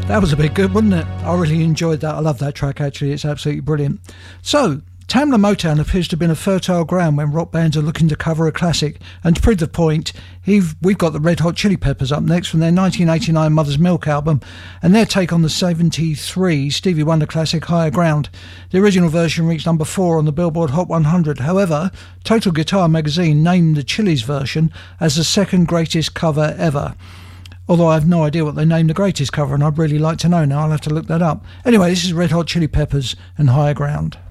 That was a bit good, wasn't it? I really enjoyed that. I love that track, actually. It's absolutely brilliant. So, Tamla Motown appears to have been a fertile ground when rock bands are looking to cover a classic. And to prove the point, we've got the Red Hot Chili Peppers up next from their 1989 Mother's Milk album and their take on the 73 Stevie Wonder classic Higher Ground. The original version reached number 4 on the Billboard Hot 100. However, Total Guitar magazine named the Chili's version as the second greatest cover ever. Although I have no idea what they named the greatest cover, and I'd really like to know now. I'll have to look that up. Anyway, this is Red Hot Chili Peppers and Higher Ground.